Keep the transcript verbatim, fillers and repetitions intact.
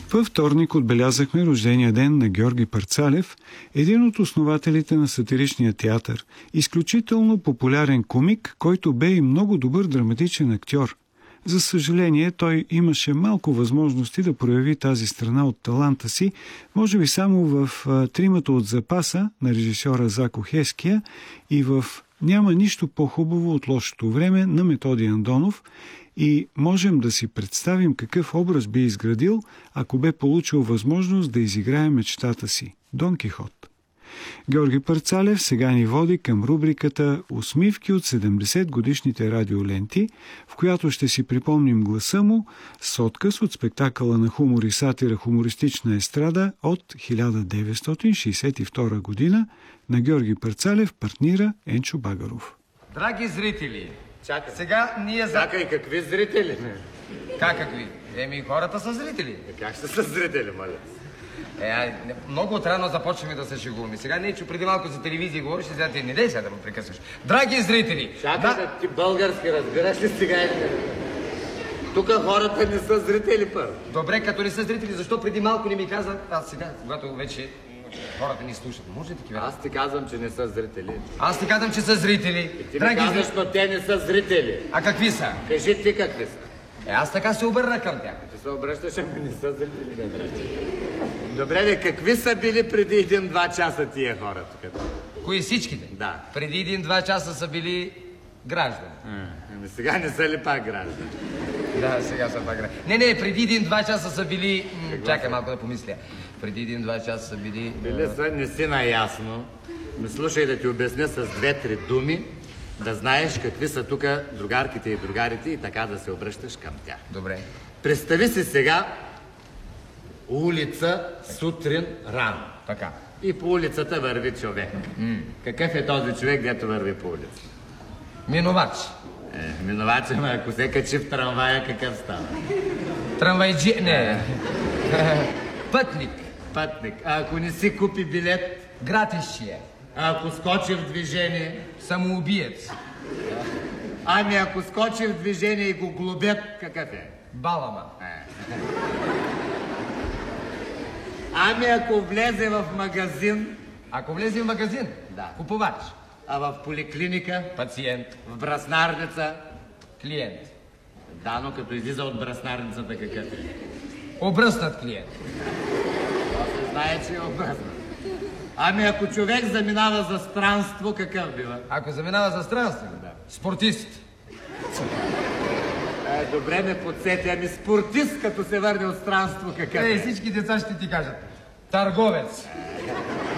Във вторник отбелязахме рождения ден на Георги Парцалев, един от основателите на сатиричния театър, изключително популярен комик, който бе и много добър драматичен актьор. За съжаление, той имаше малко възможности да прояви тази страна от таланта си, може би само в "Тримата от запаса" на режисьора Зако Хеския и в "Няма нищо по-хубаво от лошото време" на Методи Андонов, и можем да си представим какъв образ би изградил, ако бе получил възможност да изиграе мечтата си – Дон Кихот. Георги Парцалев сега ни води към рубриката "Усмивки от седемдесетгодишните радиоленти", в която ще си припомним гласа му с откъс от спектакъла на хумор и сатира "Хумористична естрада" от хиляда деветстотин шейсет и втора година на Георги Парцалев, партнира Енчо Багаров. Драги зрители, Чакай. сега ние за... Чакай, какви зрители? Как какви? Еми, хората са зрители. Как ще са зрители, моля? Е, ай, не, много отрано започваме да се шегуваме. Сега не, че преди малко за телевизия говориш, сега ти не дей сега да ме прекъсваш. Драги зрители! Чакай, да... да ти български разбираш ли сега или не? Тук хората не са зрители първо. Добре, като не са зрители, защо преди малко не ми каза? Аз сега, когато вече хората ни слушат, може ли такива? Аз ти казвам, че не са зрители. Аз ти казвам, че са зрители. И ти Драги ми казваш, зрители... но те не са зрители. А какви са? Кажи ти какви са. Е, аз така се обърна към тях. Ти се обръщаш, ами не са зрители. Добре, де, какви са били преди един-два часа тия хора тук? Кои всичките? Да. Преди един-два часа са били граждани. Ами сега не са ли пак граждани? Да, сега са пак граждани. Не, не, преди един-два часа са били... М, чакай малко да помисля. Преди един-два часа са били... Били са, не си наясно. Ме слушай да ти обясня с две-три думи, да знаеш какви са тук другарките и другарите и така да се обръщаш към тях. Добре. Представи си сега улица сутрин рано. Така. И по улицата върви човек. М. Какъв е този човек, дето върви по улица? Минувач. Е, минувач, ама ако се качи в трамвая, какъв става? Трамвайджи... Не. Пътник. Пътник. А ако не си купи билет? Гратищие. А ако скочи в движение? Самоубиец. Ами ако скочи в движение и го глобят, какъв е? Балама. Ами ако влезе в магазин? Ако влезе в магазин? Да. Купувач. А в поликлиника? Пациент. В браснарница? Клиент. Да, но като излиза от браснарницата, какъв е? Обръснат клиент. Това се знае, че е обръснат. Ами ако човек заминава за странство, какъв бива? Ако заминава за странство? Да. Спортист. Е, добре ме подсети, ами спортист, като се върне от странство, какъв е? Е, всички деца ще ти кажат. Търговец.